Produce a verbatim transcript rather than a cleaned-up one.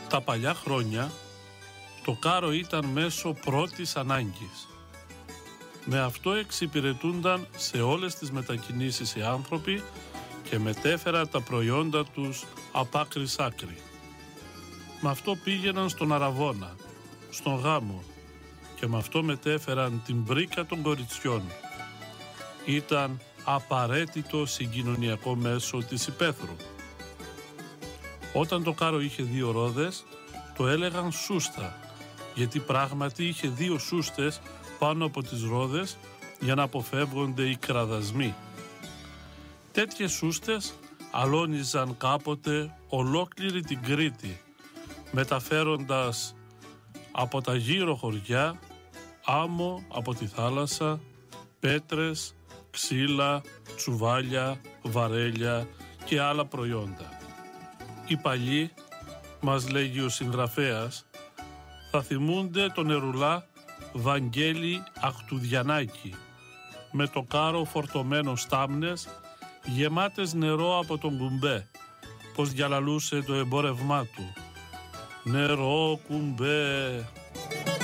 Τα παλιά χρόνια το κάρο ήταν μέσω πρώτης ανάγκης. Με αυτό εξυπηρετούνταν σε όλες τις μετακινήσεις οι άνθρωποι και μετέφεραν τα προϊόντα τους απ' άκρη σ' άκρη. Με αυτό πήγαιναν στον αραβώνα, στον γάμο και με αυτό μετέφεραν την μπρίκα των κοριτσιών. Ήταν απαραίτητο συγκοινωνιακό μέσο της υπαίθρου. Όταν το κάρο είχε δύο ρόδες, το έλεγαν σούστα, γιατί πράγματι είχε δύο σούστες πάνω από τις ρόδες για να αποφεύγονται οι κραδασμοί. Τέτοιες σούστες αλώνιζαν κάποτε ολόκληρη την Κρήτη, μεταφέροντας από τα γύρω χωριά άμμο από τη θάλασσα, πέτρες, ξύλα, τσουβάλια, βαρέλια και άλλα προϊόντα. Οι παλιοί, μας λέγει ο συγγραφέας, θα θυμούνται τον ερουλά Βαγγέλη Αχτουδιανάκη, με το κάρο φορτωμένο στάμνες γεμάτες νερό από τον κουμπέ, πως διαλαλούσε το εμπόρευμά του. Νερό κουμπέ.